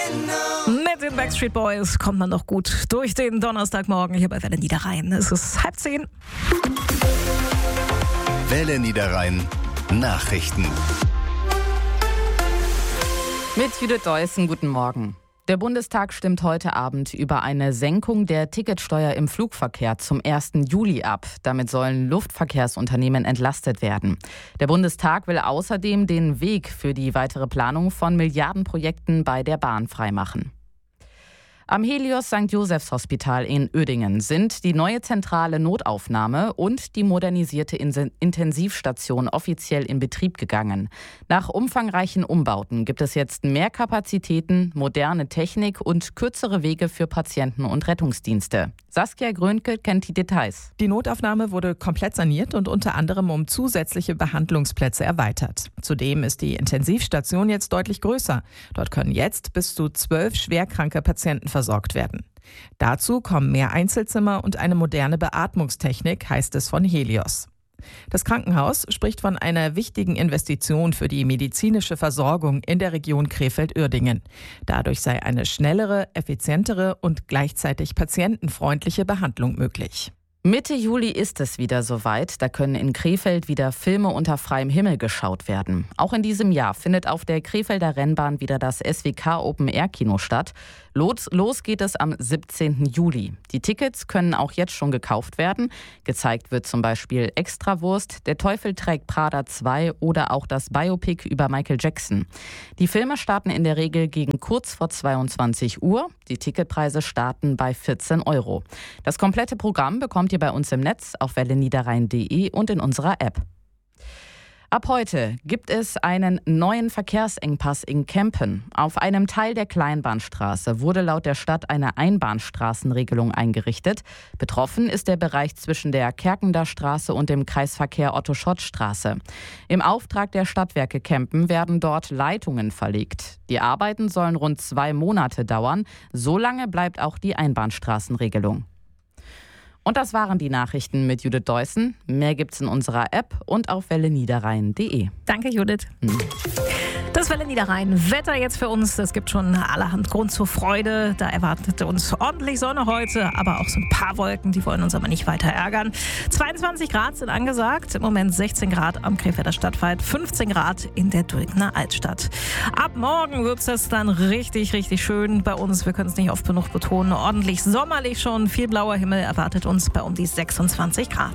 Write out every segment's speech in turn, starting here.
Mit den Backstreet Boys kommt man noch gut durch den Donnerstagmorgen hier bei Welle Niederrhein. Es ist 9:30. Welle Niederrhein Nachrichten. Mit Judith Deussen, guten Morgen. Der Bundestag stimmt heute Abend über eine Senkung der Ticketsteuer im Flugverkehr zum 1. Juli ab. Damit sollen Luftverkehrsunternehmen entlastet werden. Der Bundestag will außerdem den Weg für die weitere Planung von Milliardenprojekten bei der Bahn freimachen. Am Helios St. Josephs Hospital in Uerdingen sind die neue zentrale Notaufnahme und die modernisierte Intensivstation offiziell in Betrieb gegangen. Nach umfangreichen Umbauten gibt es jetzt mehr Kapazitäten, moderne Technik und kürzere Wege für Patienten und Rettungsdienste. Saskia Grönke kennt die Details. Die Notaufnahme wurde komplett saniert und unter anderem um zusätzliche Behandlungsplätze erweitert. Zudem ist die Intensivstation jetzt deutlich größer. Dort können jetzt bis zu 12 schwerkranke Patienten versorgt werden. Dazu kommen mehr Einzelzimmer und eine moderne Beatmungstechnik, heißt es von Helios. Das Krankenhaus spricht von einer wichtigen Investition für die medizinische Versorgung in der Region Krefeld-Uerdingen. Dadurch sei eine schnellere, effizientere und gleichzeitig patientenfreundliche Behandlung möglich. Mitte Juli ist es wieder soweit. Da können in Krefeld wieder Filme unter freiem Himmel geschaut werden. Auch in diesem Jahr findet auf der Krefelder Rennbahn wieder das SWK Open Air Kino statt. Los geht es am 17. Juli. Die Tickets können auch jetzt schon gekauft werden. Gezeigt wird zum Beispiel Extrawurst, Der Teufel trägt Prada 2 oder auch das Biopic über Michael Jackson. Die Filme starten in der Regel gegen kurz vor 22 Uhr. Die Ticketpreise starten bei 14 €. Das komplette Programm bekommt ihr bei uns im Netz auf welleniederrhein.de und in unserer App. Ab heute gibt es einen neuen Verkehrsengpass in Kempen. Auf einem Teil der Kleinbahnstraße wurde laut der Stadt eine Einbahnstraßenregelung eingerichtet. Betroffen ist der Bereich zwischen der Kerkender Straße und dem Kreisverkehr Otto-Schott-Straße. Im Auftrag der Stadtwerke Kempen werden dort Leitungen verlegt. Die Arbeiten sollen rund 2 Monate dauern. So lange bleibt auch die Einbahnstraßenregelung. Und das waren die Nachrichten mit Judith Deussen. Mehr gibt's in unserer App und auf welleniederrhein.de. Danke, Judith. Das Welle Niederrhein. Wetter jetzt für uns. Es gibt schon allerhand Grund zur Freude. Da erwartet uns ordentlich Sonne heute, aber auch so ein paar Wolken. Die wollen uns aber nicht weiter ärgern. 22 Grad sind angesagt. Im Moment 16 Grad am Krefelder Stadtwald, 15 Grad in der Dülkner Altstadt. Ab morgen wird es dann richtig, richtig schön bei uns. Wir können es nicht oft genug betonen. Ordentlich sommerlich schon. Viel blauer Himmel erwartet uns bei um die 26 Grad.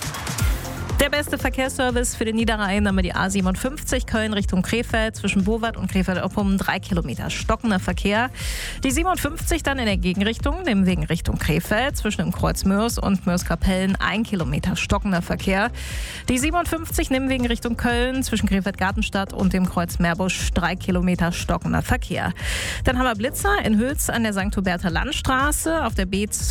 Der beste Verkehrsservice für den Niederrhein, haben wir die A57 Köln Richtung Krefeld, zwischen Bowat und Krefeld-Oppum 3 Kilometer stockender Verkehr. Die 57 dann in der Gegenrichtung, dem Weg Richtung Krefeld, zwischen dem Kreuz Mörs und Mörs-Kapellen 1 Kilometer stockender Verkehr. Die 57 im Weg Richtung Köln, zwischen Krefeld-Gartenstadt und dem Kreuz Meerbusch 3 Kilometer stockender Verkehr. Dann haben wir Blitzer in Hülz an der St. Huberter Landstraße, auf der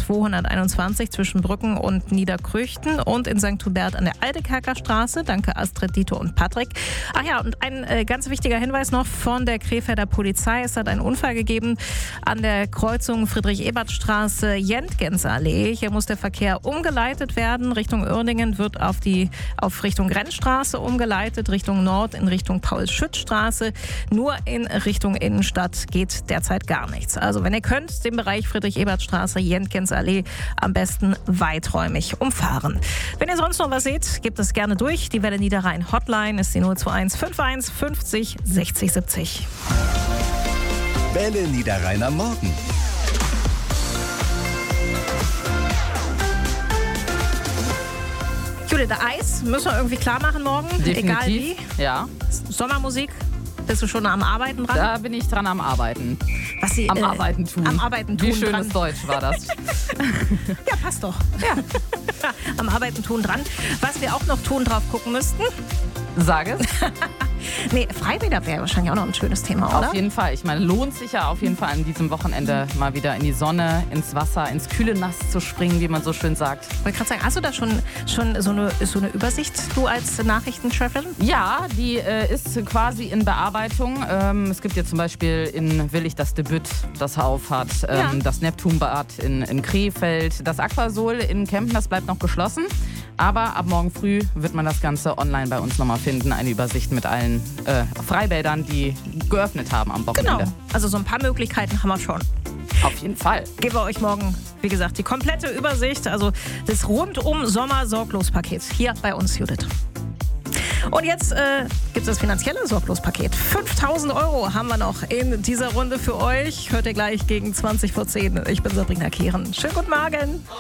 B221 zwischen Brücken und Niederkrüchten und in St. Hubert an der Altekerker Straße. Danke Astrid, Dito und Patrick. Ach ja, und ein ganz wichtiger Hinweis noch von der Krefelder Polizei. Es hat einen Unfall gegeben an der Kreuzung Friedrich-Ebert-Straße, Jentgensallee. Hier muss der Verkehr umgeleitet werden. Richtung Uerdingen wird auf Richtung Grenzstraße umgeleitet, Richtung Nord in Richtung Paul-Schütz-Straße. Nur in Richtung Innenstadt geht derzeit gar nichts. Also wenn ihr könnt, den Bereich Friedrich-Ebert-Straße, Jentgensallee am besten weiträumig umfahren. Wenn ihr sonst noch was seht, gebt es gerne durch. Die Welle Niederrhein Hotline ist die 021 51 50 60 70. Welle Niederrhein am Morgen. Judith, Eis müssen wir irgendwie klar machen morgen. Definitiv. Egal wie. Ja. Sommermusik. Bist du schon am Arbeiten dran? Da bin ich dran am Arbeiten. Was sie, am Arbeiten tun. Am Arbeiten tun. Wie schönes dran. Deutsch war das. Ja, passt doch. Ja. Am Arbeiten tun dran. Was wir auch noch tun drauf gucken müssten. Sag es. Nee, Freibäder wäre wahrscheinlich auch noch ein schönes Thema, oder? Auf jeden Fall. Ich meine, lohnt sich ja auf jeden Fall an diesem Wochenende mal wieder in die Sonne, ins Wasser, ins kühle Nass zu springen, wie man so schön sagt. Ich wollte gerade sagen, hast du da schon so eine Übersicht, du als Nachrichtenchefin? Ja, die ist quasi in Bearbeitung. Es gibt jetzt zum Beispiel in Willig das Debüt, das auf hat, das Neptunbad in Krefeld, das Aquasol in Kempen, das bleibt noch geschlossen. Aber ab morgen früh wird man das Ganze online bei uns nochmal finden. Eine Übersicht mit allen Freibädern, die geöffnet haben am Wochenende. Genau, also so ein paar Möglichkeiten haben wir schon. Auf jeden Fall. Geben wir euch morgen, wie gesagt, die komplette Übersicht, also das rundum Sommer-Sorglos-Paket hier bei uns, Judith. Und jetzt gibt es das finanzielle Sorglos-Paket. 5.000 € haben wir noch in dieser Runde für euch. Hört ihr gleich gegen 20 vor 10. Ich bin Sabrina Kehren. Schönen guten Morgen.